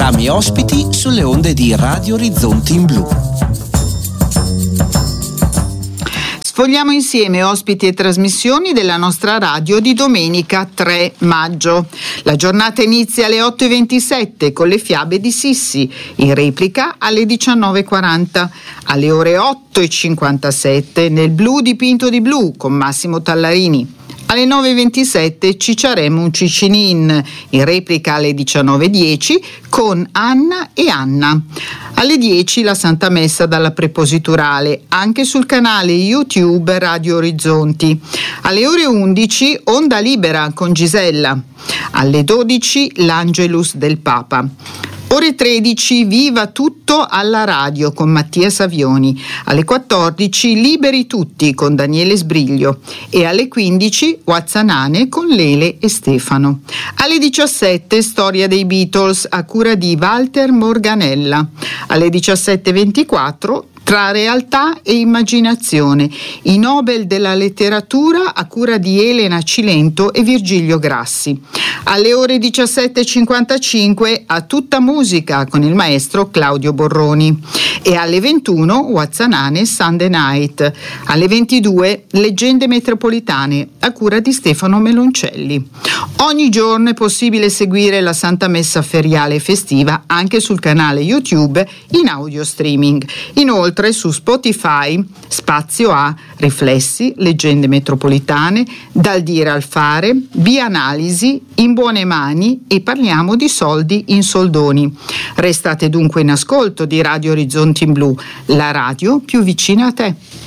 Programmi ospiti sulle onde di Radio Orizzonti in Blu. Sfogliamo insieme ospiti e trasmissioni della nostra radio di domenica 3 maggio. La giornata inizia alle 8:27 con le fiabe di Sissi, in replica alle 19:40. Alle ore 8:57 nel Blu dipinto di blu con Massimo Tallarini. Alle 9:27 Cicciaremo un Cicinin, in replica alle 19:10 con Anna e Anna. Alle 10 la Santa Messa dalla Prepositurale, anche sul canale YouTube Radio Orizzonti. Alle ore 11 Onda Libera con Gisella. Alle 12 l'Angelus del Papa. Ore 13 Viva tutto alla radio con Mattia Savioni. Alle 14 Liberi tutti con Daniele Sbriglio e alle 15 Wazzanane con Lele e Stefano. Alle 17 Storia dei Beatles a cura di Walter Morganella. Alle 17:24 Tra realtà e immaginazione, i Nobel della letteratura a cura di Elena Cilento e Virgilio Grassi. Alle ore 17:55 A tutta musica con il maestro Claudio Borroni. E alle 21 Wazzanane Sunday Night. Alle 22 Leggende metropolitane a cura di Stefano Meloncelli. Ogni giorno è possibile seguire la Santa Messa feriale festiva anche sul canale YouTube in audio streaming. Inoltre su Spotify, Spazio A, Riflessi, Leggende metropolitane, Dal dire al fare, Bianalisi, In buone mani e Parliamo di soldi in soldoni. Restate dunque in ascolto di Radio Orizzonti in Blu, la radio più vicina a te.